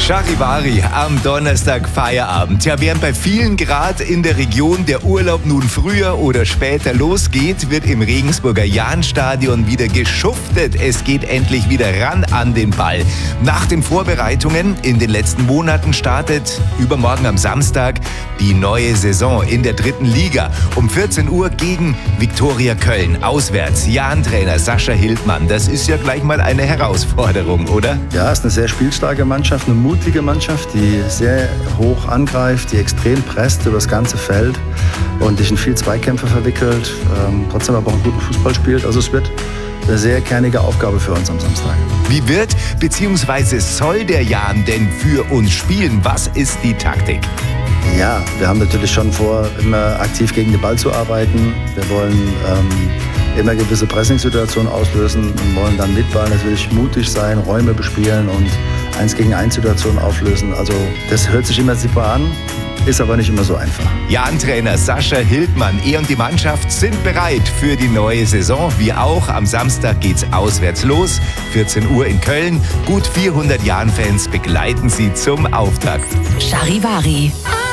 Charivari am Donnerstag Feierabend. Ja, während bei vielen gerade in der Region der Urlaub nun früher oder später losgeht, wird im Regensburger Jahnstadion wieder geschuftet. Es geht endlich wieder ran an den Ball. Nach den Vorbereitungen in den letzten Monaten startet übermorgen am Samstag die neue Saison in der 3. Liga. Um 14 Uhr gegen Viktoria Köln. Auswärts Jahn-Trainer Sascha Hildmann. Das ist ja gleich mal eine Herausforderung, oder? Ja, es ist eine sehr spielstarke Mannschaft, eine mutige Mannschaft, die sehr hoch angreift, die extrem presst über das ganze Feld und sich in viel Zweikämpfe verwickelt, trotzdem aber auch einen guten Fußball spielt. Also es wird eine sehr kernige Aufgabe für uns am Samstag. Wie wird bzw. soll der Jahn denn für uns spielen? Was ist die Taktik? Ja, wir haben natürlich schon vor, immer aktiv gegen den Ball zu arbeiten. Wir wollen immer gewisse Pressingsituationen auslösen und wollen dann mit Ball natürlich mutig sein, Räume bespielen und 1-gegen-1 Situationen auflösen. Also das hört sich immer super an, ist aber nicht immer so einfach. Jahn-Trainer Sascha Hildmann, er und die Mannschaft sind bereit für die neue Saison. Wir auch. Am Samstag geht's auswärts los. 14 Uhr in Köln. Gut 400 Jahn-Fans begleiten sie zum Auftakt. Charivari.